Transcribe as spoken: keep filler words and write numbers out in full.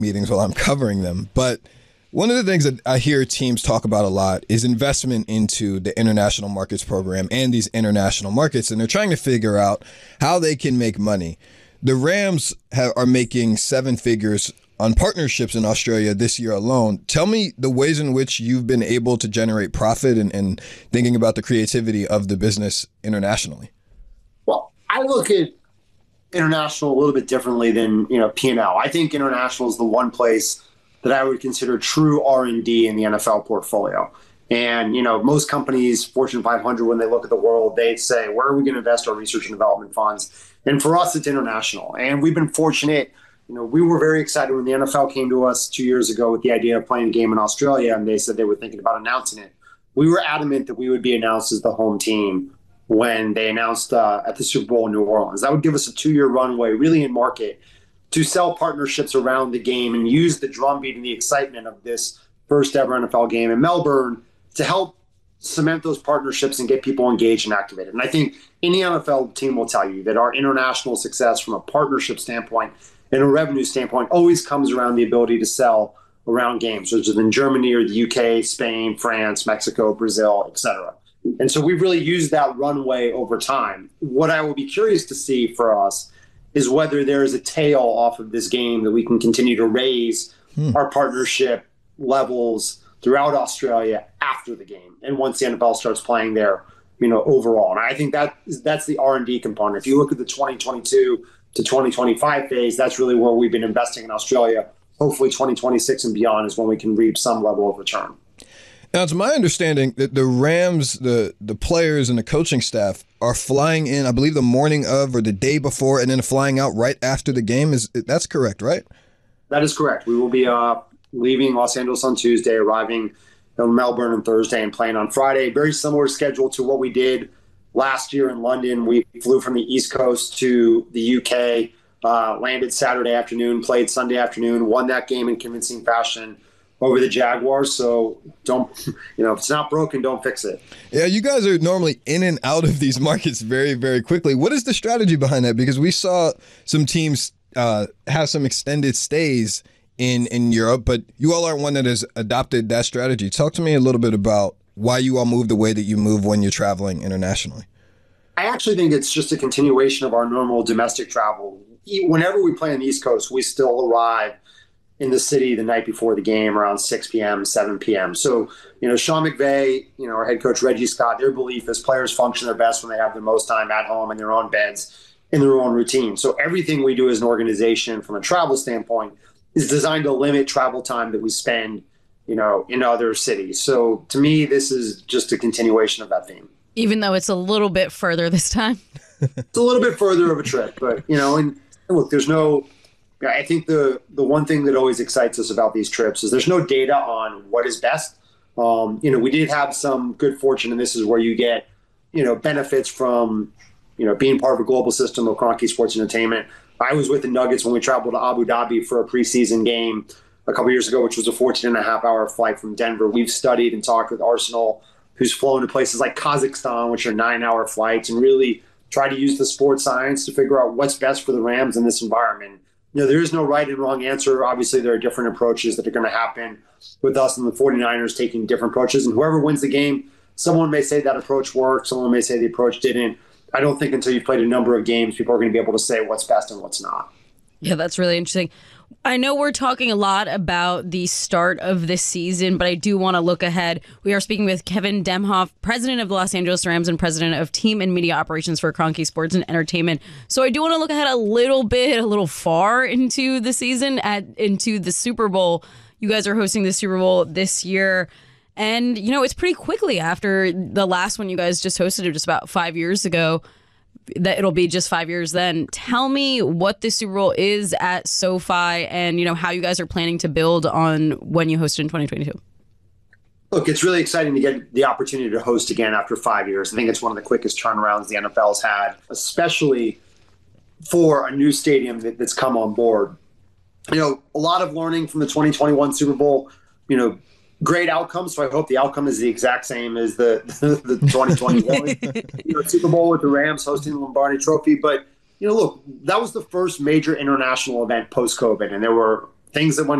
meetings while I'm covering them. But one of the things that I hear teams talk about a lot is investment into the international markets program and these international markets. And they're trying to figure out how they can make money. The Rams have, are making seven figures on partnerships in Australia this year alone. Tell me the ways in which you've been able to generate profit and, and thinking about the creativity of the business internationally. Well, I look at international a little bit differently than, you know, P and L. I think international is the one place that I would consider true R and D in the N F L portfolio. And, you know, most companies, Fortune five hundred, when they look at the world, they say, where are we going to invest our research and development funds? And for us, it's international. And we've been fortunate. You know, we were very excited when the N F L came to us two years ago with the idea of playing a game in Australia, and they said they were thinking about announcing it. We were adamant that we would be announced as the home team when they announced uh, at the Super Bowl in New Orleans. That would give us a two-year runway, really in market, to sell partnerships around the game and use the drumbeat and the excitement of this first ever N F L game in Melbourne to help cement those partnerships and get people engaged and activated. And I think any N F L team will tell you that our international success from a partnership standpoint and a revenue standpoint always comes around the ability to sell around games, which is in Germany or the U K, Spain, France, Mexico, Brazil, et cetera. And so we've really used that runway over time. What I will be curious to see for us is whether there is a tail off of this game that we can continue to raise hmm. our partnership levels throughout Australia after the game and once the N F L starts playing there, you know, overall. And I think that that's the R and D component. If you look at the twenty twenty-two to twenty twenty-five phase, that's really where we've been investing in Australia. Hopefully twenty twenty-six and beyond is when we can reap some level of return. Now, it's my understanding that the Rams, the the players and the coaching staff are flying in, I believe, the morning of or the day before, and then flying out right after the game. Is that's correct, right? That is correct. We will be uh, leaving Los Angeles on Tuesday, arriving in Melbourne on Thursday, and playing on Friday. Very similar schedule to what we did last year in London. We flew from the East Coast to the U K, uh, landed Saturday afternoon, played Sunday afternoon, won that game in convincing fashion over the Jaguars. So don't, you know, if it's not broken, don't fix it. Yeah, you guys are normally in and out of these markets very, very quickly. What is the strategy behind that? Because we saw some teams uh, have some extended stays in, in Europe, but you all aren't one that has adopted that strategy. Talk to me a little bit about why you all move the way that you move when you're traveling internationally. I actually think it's just a continuation of our normal domestic travel. Whenever we play on the East Coast, we still arrive in the city the night before the game around six p.m., seven p.m. So, you know, Sean McVay, you know, our head coach, Reggie Scott, their belief is players function their best when they have the most time at home in their own beds, in their own routine. So everything we do as an organization from a travel standpoint is designed to limit travel time that we spend, you know, in other cities. So to me, this is just a continuation of that theme. Even though it's a little bit further this time. It's a little bit further of a trip, but, you know, and, and look, there's no, I think the, the one thing that always excites us about these trips is there's no data on what is best. Um, you know, we did have some good fortune, and this is where you get, you know, benefits from, you know, being part of a global system of Kroenke Sports Entertainment. I was with the Nuggets when we traveled to Abu Dhabi for a preseason game a couple years ago, which was a fourteen and a half hour flight from Denver. We've studied and talked with Arsenal, who's flown to places like Kazakhstan, which are nine hour flights, and really try to use the sports science to figure out what's best for the Rams in this environment. You know, there is no right and wrong answer. Obviously, there are different approaches that are going to happen with us and the 49ers taking different approaches. And whoever wins the game, someone may say that approach worked. Someone may say the approach didn't. I don't think until you've played a number of games, people are going to be able to say what's best and what's not. Yeah, that's really interesting. I know we're talking a lot about the start of this season, but I do want to look ahead. We are speaking with Kevin Demhoff, president of the Los Angeles Rams and president of team and media operations for Kroenke Sports and Entertainment. So I do want to look ahead a little bit, a little far into the season, at into the Super Bowl. You guys are hosting the Super Bowl this year. And, you know, it's pretty quickly after the last one you guys just hosted it just about five years ago. That it'll be just five years then. Tell me what the Super Bowl is at SoFi and, you know, how you guys are planning to build on when you hosted in twenty twenty-two. Look, it's really exciting to get the opportunity to host again after five years. I think it's one of the quickest turnarounds the N F L's had, especially for a new stadium that, that's come on board. You know, a lot of learning from the twenty twenty-one Super Bowl, you know, great outcomes. So I hope the outcome is the exact same as the the twenty twenty-one you know, Super Bowl with the Rams hosting the Lombardi Trophy. But, you know, look, that was the first major international event post-COVID, and there were things that went